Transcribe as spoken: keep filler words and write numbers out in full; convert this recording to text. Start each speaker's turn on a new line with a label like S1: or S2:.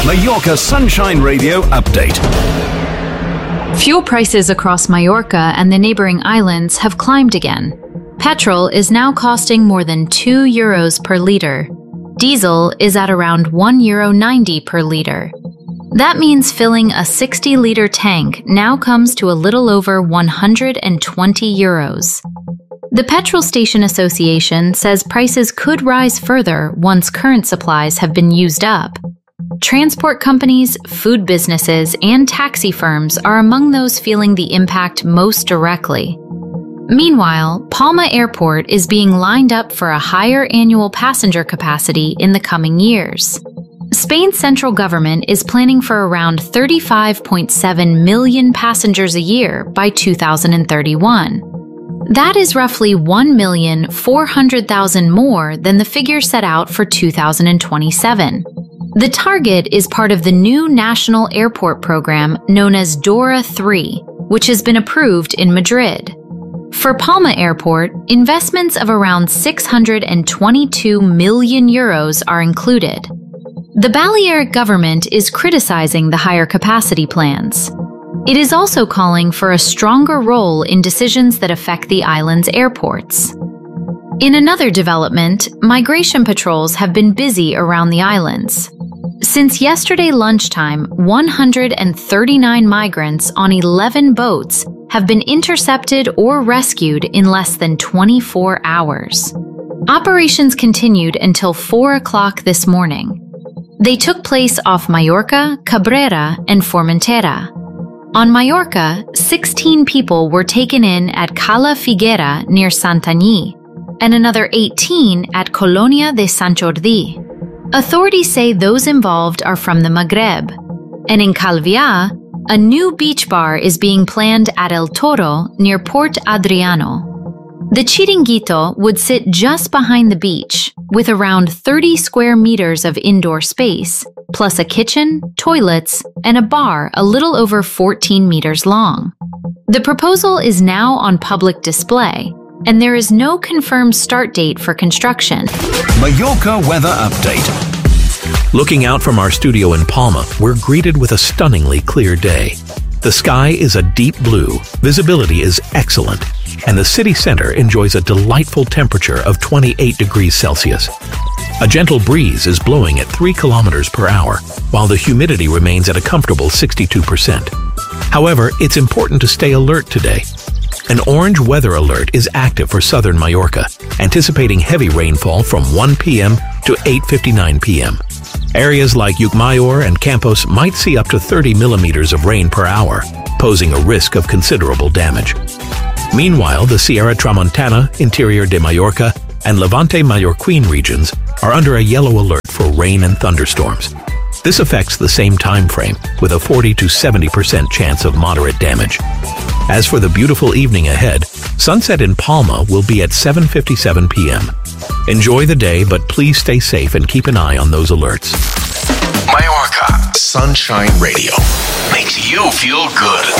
S1: Mallorca Sunshine Radio update.
S2: Fuel prices across Mallorca and the neighboring islands have climbed again. Petrol is now costing more than two euros per litre. Diesel is at around one euro ninety per litre. That means filling a sixty litre tank now comes to a little over one hundred twenty euros. The Petrol Station Association says prices could rise further once current supplies have been used up. Transport companies, food businesses, and taxi firms are among those feeling the impact most directly. Meanwhile, Palma Airport is being lined up for a higher annual passenger capacity in the coming years. Spain's central government is planning for around thirty-five point seven million passengers a year by two thousand thirty-one. That is roughly one million four hundred thousand more than the figure set out for two thousand twenty-seven. The target is part of the new national airport program known as DORA three, which has been approved in Madrid. For Palma Airport, investments of around six hundred twenty-two million euros are included. The Balearic government is criticizing the higher capacity plans. It is also calling for a stronger role in decisions that affect the island's airports. In another development, migration patrols have been busy around the islands. Since yesterday lunchtime, one hundred thirty-nine migrants on eleven boats have been intercepted or rescued in less than twenty-four hours. Operations continued until four o'clock this morning. They took place off Mallorca, Cabrera, and Formentera. On Mallorca, sixteen people were taken in at Cala Figuera near Santanyí, and another eighteen at Colonia de Sant Jordi. Authorities say those involved are from the Maghreb. And in Calvià, a new beach bar is being planned at El Toro near Port Adriano. The Chiringuito would sit just behind the beach, with around thirty square meters of indoor space, plus a kitchen, toilets, and a bar a little over fourteen meters long. The proposal is now on public display, and there is no confirmed start date for construction.
S1: Mallorca weather update.
S3: Looking out from our studio in Palma, we're greeted with a stunningly clear day. The sky is a deep blue, visibility is excellent, and the city center enjoys a delightful temperature of twenty-eight degrees Celsius. A gentle breeze is blowing at three kilometers per hour, while the humidity remains at a comfortable sixty-two percent. However, it's important to stay alert today. An orange weather alert is active for southern Mallorca, anticipating heavy rainfall from one p m to eight fifty-nine p m Areas like Ucmayor and Campos might see up to thirty millimeters of rain per hour, posing a risk of considerable damage. Meanwhile, the Sierra Tramontana, Interior de Mallorca, and Levante Mallorquin regions are under a yellow alert for rain and thunderstorms. This affects the same time frame, with a forty to seventy percent chance of moderate damage. As for the beautiful evening ahead, sunset in Palma will be at seven fifty-seven p m Enjoy the day, but please stay safe and keep an eye on those alerts.
S1: Mallorca Sunshine Radio makes you feel good.